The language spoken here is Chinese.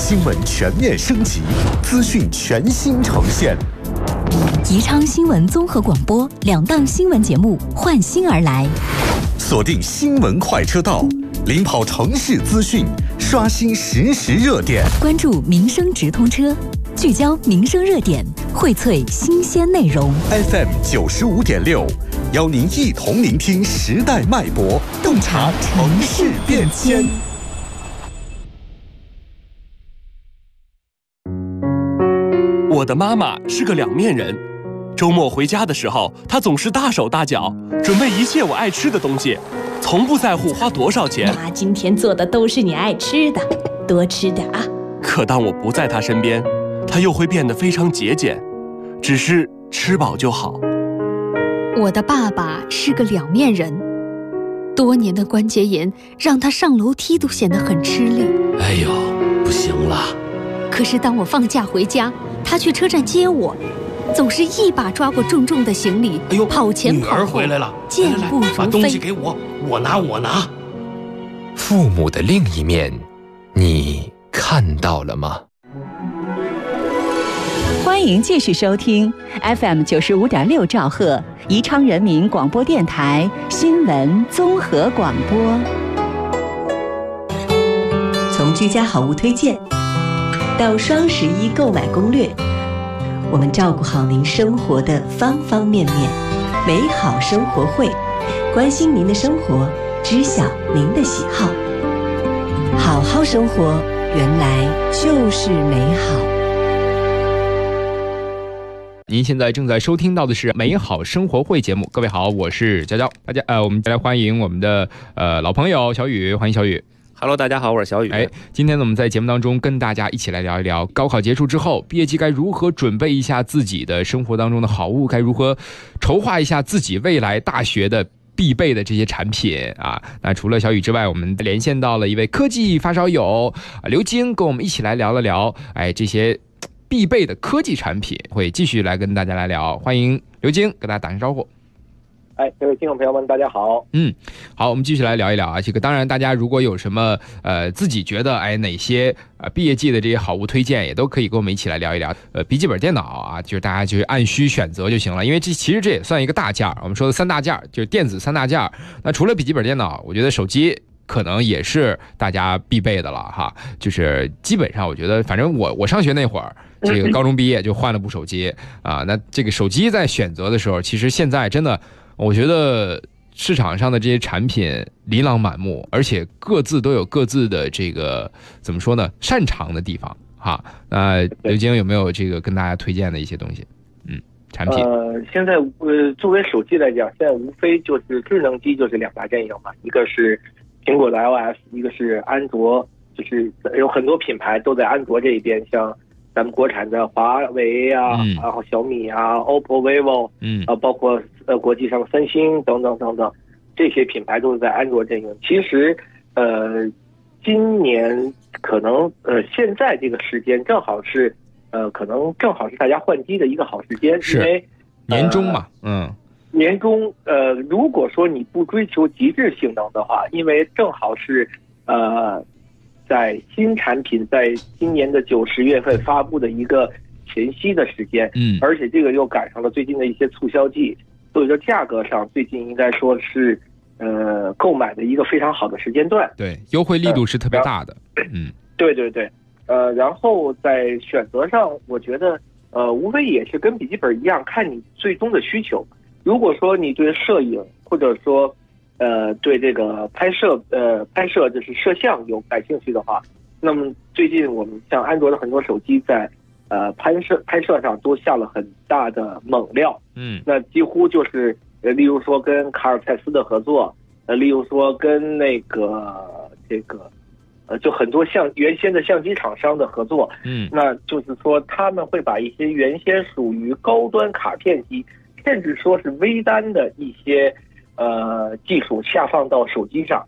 新闻全面升级，资讯全新呈现。 宜昌新闻综合广播2档新闻节目换新而来， 锁定新闻快车道，领跑城市资讯，刷新实时热点， 关注民生直通车，聚焦民生热点，荟萃新鲜内容。 FM 95.6，邀您一同聆听时代脉搏，洞察城市变迁。 我的妈妈是个两面人，周末回家的时候，她总是大手大脚，准备一切我爱吃的东西，从不在乎花多少钱。 妈今天做的都是你爱吃的，多吃点啊。 可当我不在她身边，她又会变得非常节俭，只是吃饱就好。 我的爸爸是个两面人，多年的关节炎让他上楼梯都显得很吃力。 哎呦，不行了。 可是当我放假回家，他去车站接我，总是一把抓过重重的行李， 哎呦， 跑前跑后， 女儿回来了， 健步如飞。 把东西给我，我拿。 父母的另一面，你看到了吗？ 欢迎继续收听 FM 95.6兆赫宜昌人民广播电台新闻综合广播。 从居家好物推荐到双11购买攻略，我们照顾好您生活的方方面面。美好生活会，关心您的生活，知晓您的喜好。好好生活，原来就是美好。 您现在正在收听到的是美好生活会节目。各位好，我是娇娇。我们来欢迎我们的老朋友小雨，欢迎小雨。 Hello， 大家好，我是小雨。 今天呢，我们在节目当中跟大家一起来聊一聊高考结束之后，毕业季该如何准备一下自己的生活当中的好物，该如何筹划一下自己未来大学的必备的这些产品啊。那除了小雨之外，我们连线到了一位科技发烧友刘晶，跟我们一起来聊了聊这些必备的科技产品，会继续来跟大家来聊。欢迎刘晶，跟大家打声招呼。 各位听众朋友们，大家好。 好，我们继续来聊一聊啊。这个当然，大家如果有什么自己觉得哪些毕业季的这些好物推荐，也都可以跟我们一起来聊一聊。笔记本电脑啊，就是大家就按需选择就行了，因为其实这也算一个大件儿。我们说的3大件儿，就是电子3大件儿。那除了笔记本电脑，我觉得手机可能也是大家必备的了哈。就是基本上，我觉得反正我上学那会儿，这个高中毕业就换了部手机啊。那这个手机在选择的时候，其实现在真的。我觉得市场上的这些产品琳琅满目，而且各自都有各自的这个怎么说呢，擅长的地方哈。那刘晶有没有这个跟大家推荐的一些东西？产品。 现在作为手机来讲，现在无非就是智能机就是2大阵营嘛，一个是苹果的 iOS， 一个是安卓，就是有很多品牌都在安卓这一边，像咱们国产的华为啊，然后小米啊 ，OPPO、vivo，包括国际上的三星等等等等，这些品牌都是在安卓阵营。其实，今年可能现在这个时间正好是可能正好是大家换机的一个好时间，因为年终嘛， 年终如果说你不追求极致性能的话，因为正好是在新产品在今年的9、10月份发布的一个前夕的时间，而且这个又赶上了最近的一些促销季，所以说价格上最近应该说是购买的一个非常好的时间段。 对，优惠力度是特别大的。 对，然后在选择上，我觉得无非也是跟笔记本一样，看你最终的需求。如果说你对摄影或者说对这个拍摄就是摄像有感兴趣的话，那么最近我们像安卓的很多手机在拍摄上都下了很大的猛料，那几乎就是例如说跟卡尔蔡司的合作，例如说跟那个就很多原先的相机厂商的合作，那就是说他们会把一些原先属于高端卡片机，甚至说是微单的一些技术下放到手机上，